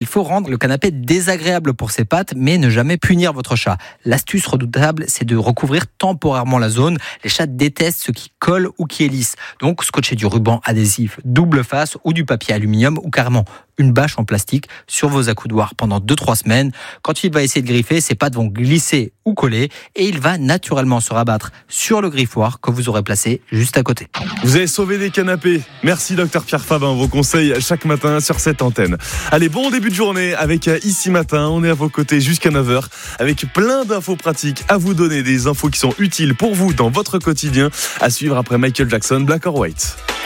faut rendre le canapé désagréable pour ses pattes, mais ne jamais punir votre chat. L'astuce redoutable, c'est de recouvrir temporairement la zone. Les chats détestent ce qui colle ou qui est lisse. Donc, scotcher du ruban adhésif double face ou du papier aluminium ou carrément une bâche en plastique sur vos accoudoirs pendant 2-3 semaines. Quand il va essayer de griffer, ses pattes vont glisser ou coller et il va naturellement se rabattre sur le griffoir que vous aurez placé juste à côté. Vous avez sauvé des canapés. Merci Dr Pierre Fabin, vos conseils chaque matin sur cette antenne. Allez, bon début de journée avec Ici Matin. On est à vos côtés jusqu'à 9h avec plein d'infos pratiques à vous donner, des infos qui sont utiles pour vous dans votre quotidien. À suivre après Michael Jackson, Black or White.